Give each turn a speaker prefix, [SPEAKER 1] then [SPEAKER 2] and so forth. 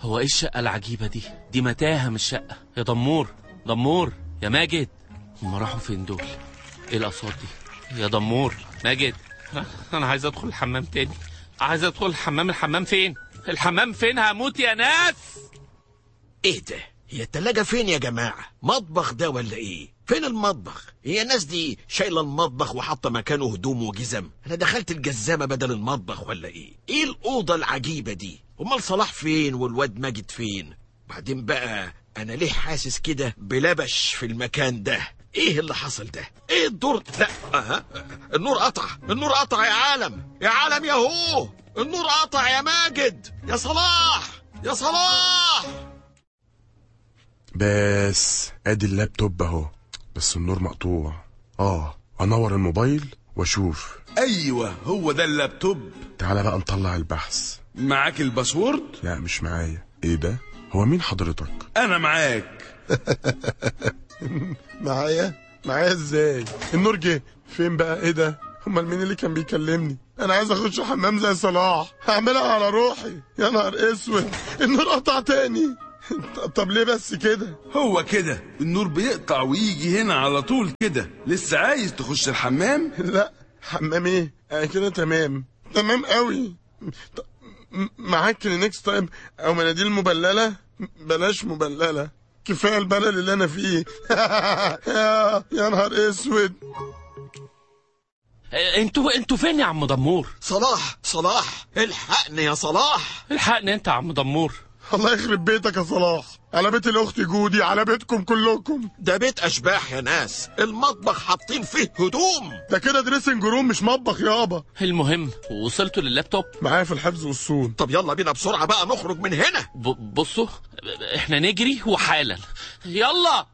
[SPEAKER 1] هو ايه الشقة العجيبة دي؟ دي متاهة مش شقة. يا دمور، دمور يا ماجد، هما راحوا فين دول؟ ايه الأصوات دي؟ يا دمور، ماجد، أنا عايز أدخل الحمام تاني، عايز أدخل الحمام. الحمام فين؟ الحمام فين؟ هموت يا ناس.
[SPEAKER 2] ايه ده؟ هي التلاجة فين يا جماعة؟ مطبخ ده ولا ايه؟ فين المطبخ؟ هي الناس دي شايلة المطبخ وحاطة مكانه هدوم وجزم؟ انا دخلت الجزامة بدل المطبخ ولا ايه؟ ايه الأوضة العجيبة دي؟ امال صلاح فين والواد ماجد فين؟ بعدين بقى انا ليه حاسس كده بلبش في المكان ده؟ ايه اللي حصل ده؟ ايه الدور؟ لا النور قطع، النور قطع يا عالم، يا عالم يا هو، النور قطع يا ماجد، يا صلاح، يا صلاح.
[SPEAKER 3] بس ادي اللابتوب اهو، بس النور مقطوع. انور الموبايل واشوف.
[SPEAKER 4] ايوه هو ده اللابتوب.
[SPEAKER 3] تعالى بقى نطلع البحث.
[SPEAKER 4] معاك الباسورد؟
[SPEAKER 3] لا مش معايا. ايه ده؟ هو مين حضرتك؟
[SPEAKER 4] انا معاك.
[SPEAKER 3] معايا ازاي؟ النور جه فين بقى؟ ايه ده؟ امال مين اللي كان بيكلمني؟ انا عايز اخش حمام زي صلاح، هعملها على روحي. يا نهار اسود، النور قطع تاني. طب ليه بس كده؟
[SPEAKER 4] هو كده النور بيقطع ويجي هنا على طول كده. لسه عايز تخش الحمام؟
[SPEAKER 3] لا حمام ايه؟ انا كده تمام قوي. معاك كلينكس طيب او مناديل مبلله؟ بلاش مبلله، كفايه البلل اللي انا فيه. يا نهار اسود.
[SPEAKER 1] انتوا فين يا عم دمور؟
[SPEAKER 2] صلاح الحقني يا صلاح.
[SPEAKER 1] الحقني انت يا عم دمور.
[SPEAKER 3] الله يخرب بيتك يا صلاح، على بيت الاخت جودي، على بيتكم كلكم.
[SPEAKER 2] ده بيت اشباح يا ناس، المطبخ حاطين فيه هدوم.
[SPEAKER 3] ده كده دريسنج روم مش مطبخ يابا.
[SPEAKER 1] المهم وصلتوا لللابتوب؟
[SPEAKER 3] معايا في الحفظ والصون.
[SPEAKER 2] طب يلا بينا بسرعه بقى نخرج من هنا.
[SPEAKER 1] بصوا احنا نجري وحالا. يلا